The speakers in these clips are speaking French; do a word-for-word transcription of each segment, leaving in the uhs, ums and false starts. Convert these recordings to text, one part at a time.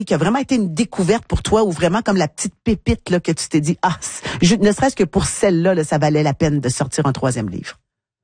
qui a vraiment été une découverte pour toi ou vraiment comme la petite pépite là que tu t'es dit, ah, je, ne serait-ce que pour celle-là, là, ça valait la peine de sortir un troisième livre?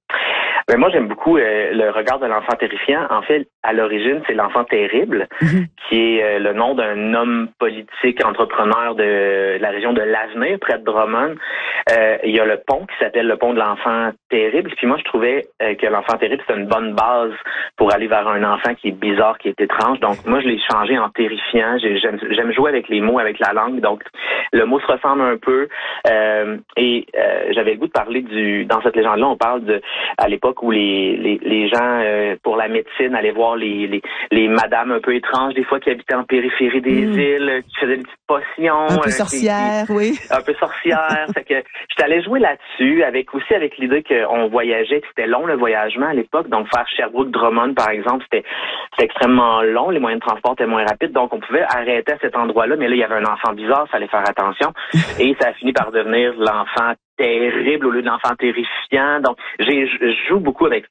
Ben moi, j'aime beaucoup euh, Le regard de l'enfant terrifiant. En fait, à l'origine, c'est L'enfant terrible, mm-hmm. qui est euh, le nom d'un homme politique entrepreneur de la région de l'Avenir, près de Drummond. Euh, il y a le pont qui s'appelle le pont de l'enfant terrible. Puis moi, je trouvais euh, que l'enfant terrible, c'est une bonne base pour aller vers un enfant qui est bizarre, qui est étrange. Donc, moi, je l'ai changé en terrifiant. J'aime, j'aime jouer avec les mots, avec la langue. Donc, le mot se ressemble un peu. Euh, et euh, j'avais le goût de parler du... Dans cette légende-là, on parle de à l'époque où les, les, les gens, euh, pour la médecine, allaient voir les, les, les madames un peu étranges, des fois, qui habitaient en périphérie des mmh. îles, qui faisaient des petites potions. Un peu euh, sorcière, qui, oui. Un peu sorcière. Fait que j'étais allé jouer là-dessus, avec aussi avec l'idée qu'on voyageait, que c'était long le voyagement à l'époque. Donc, faire Sherbrooke-Drummond, par exemple, c'était, c'était extrêmement long. Les moyens de transport étaient moins rapides. Donc, on pouvait arrêter à cet endroit-là. Mais là, il y avait un enfant bizarre, il fallait faire attention. Et ça a fini par devenir l'enfant terrible au lieu de l'enfant terrifiant. Donc, j'ai, je joue beaucoup avec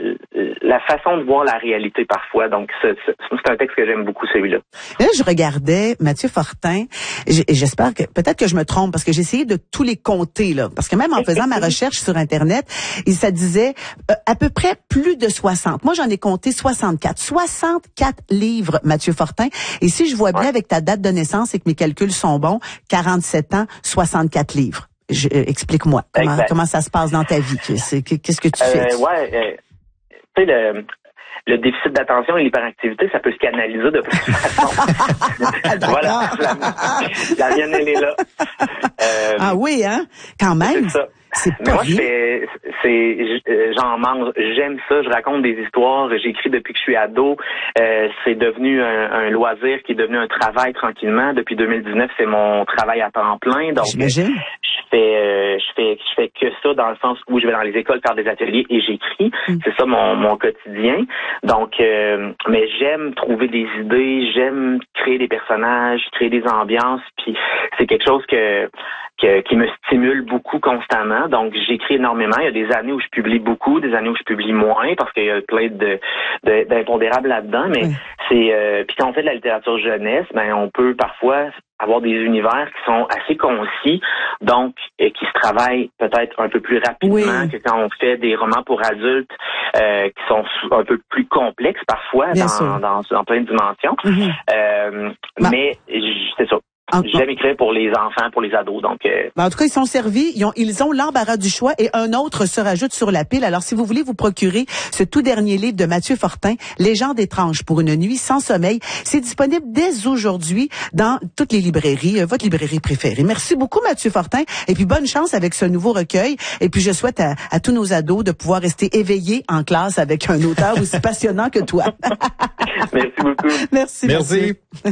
la façon de voir la réalité parfois. Donc, c'est, c'est un texte que j'aime beaucoup, celui-là. Là, je regardais Mathieu Fortin, et j'espère que, peut-être que je me trompe, parce que j'ai essayé de tous les compter, là. Parce que même en faisant ma recherche sur Internet, ça disait euh, à peu près plus de soixante. Moi, j'en ai compté soixante-quatre. soixante-quatre livres, Mathieu Fortin. Et si je vois bien ouais. avec ta date de naissance et que mes calculs sont bons, quarante-sept ans, soixante-quatre livres. Je, euh, explique-moi comment, comment ça se passe dans ta vie. C'est, qu'est-ce que tu euh, fais? Ouais, euh, tu sais, le, le déficit d'attention et l'hyperactivité, ça peut se canaliser de plein de façons. Voilà, la, la mienne, elle est là. Euh, ah oui, hein? Quand même. C'est ça. C'est Mais moi, je fais, c'est, j'en mange, j'aime ça, je raconte des histoires, j'écris depuis que je suis ado, euh, c'est devenu un, un loisir qui est devenu un travail tranquillement. Depuis deux mille dix-neuf, c'est mon travail à temps plein, donc j'imagine. je fais, euh, je fais, je fais que ça dans le sens où je vais dans les écoles faire des ateliers et j'écris, mm. c'est ça mon, mon quotidien. Donc, euh, mais j'aime trouver des idées, j'aime créer des personnages, créer des ambiances, puis c'est quelque chose que Que, qui me stimule beaucoup constamment. Donc, j'écris énormément. Il y a des années où je publie beaucoup, des années où je publie moins, parce qu'il y a plein de, de d'impondérables là-dedans. Mais oui. c'est euh, puis quand on fait de la littérature jeunesse, ben on peut parfois avoir des univers qui sont assez concis, donc et qui se travaillent peut-être un peu plus rapidement oui. que quand on fait des romans pour adultes euh, qui sont un peu plus complexes parfois dans, dans, dans plein de dimensions. Mm-hmm. Euh, bah. Mais c'est ça. J'aime écrire pour les enfants, pour les ados, donc... Euh... En tout cas, ils sont servis, ils ont, ils ont l'embarras du choix et un autre se rajoute sur la pile. Alors, si vous voulez vous procurer ce tout dernier livre de Mathieu Fortin, Légende étrange pour une nuit sans sommeil, c'est disponible dès aujourd'hui dans toutes les librairies, euh, votre librairie préférée. Merci beaucoup, Mathieu Fortin, et puis bonne chance avec ce nouveau recueil. Et puis, je souhaite à, à tous nos ados de pouvoir rester éveillés en classe avec un auteur aussi passionnant que toi. Merci beaucoup. Merci. Merci.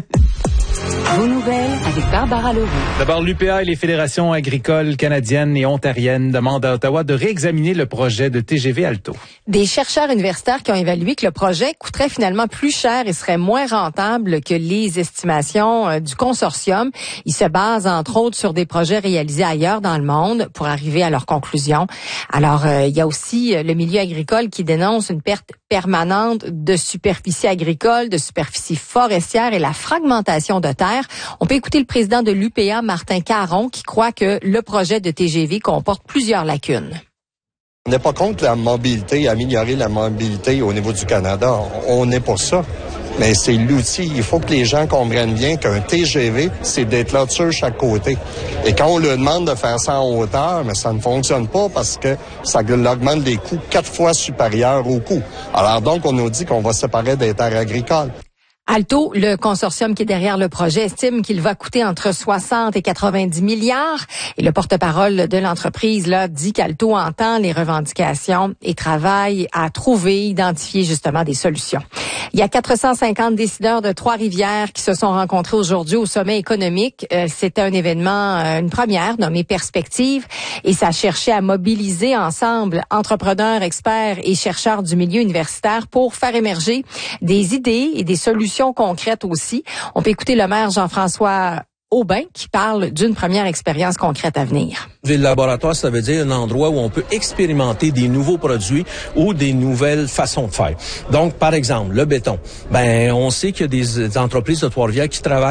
Vos nouvelles avec Barbara Leroux. D'abord, l'U P A et les fédérations agricoles canadiennes et ontariennes demandent à Ottawa de réexaminer le projet de T G V Alto. Des chercheurs universitaires qui ont évalué que le projet coûterait finalement plus cher et serait moins rentable que les estimations euh, du consortium. Ils se basent entre autres sur des projets réalisés ailleurs dans le monde pour arriver à leur conclusion. Alors, euh, il y a aussi le milieu agricole qui dénonce une perte permanente de superficie agricole, de superficie forestière et la fragmentation de terre. On peut écouter le président de l'U P A, Martin Caron, qui croit que le projet de T G V comporte plusieurs lacunes. On n'est pas contre la mobilité, améliorer la mobilité au niveau du Canada. On n'est pas ça. Mais c'est l'outil. Il faut que les gens comprennent bien qu'un T G V, c'est des clôtures chaque côté. Et quand on leur demande de faire ça en hauteur, mais ça ne fonctionne pas parce que ça augmente les coûts quatre fois supérieurs aux coûts. Alors donc, on nous dit qu'on va séparer des terres agricoles. Alto, le consortium qui est derrière le projet, estime qu'il va coûter entre soixante et quatre-vingt-dix milliards. Et le porte-parole de l'entreprise là dit qu'Alto entend les revendications et travaille à trouver, identifier justement des solutions. Il y a quatre cent cinquante décideurs de Trois-Rivières qui se sont rencontrés aujourd'hui au sommet économique. Euh, c'était un événement, euh, une première nommé Perspective, et ça cherchait à mobiliser ensemble entrepreneurs, experts et chercheurs du milieu universitaire pour faire émerger des idées et des solutions concrètes aussi. On peut écouter le maire Jean-François Aubin qui parle d'une première expérience concrète à venir. Ville laboratoire, ça veut dire un endroit où on peut expérimenter des nouveaux produits ou des nouvelles façons de faire. Donc, par exemple, le béton. Ben, on sait qu'il y a des entreprises de Trois-Rivières qui travaillent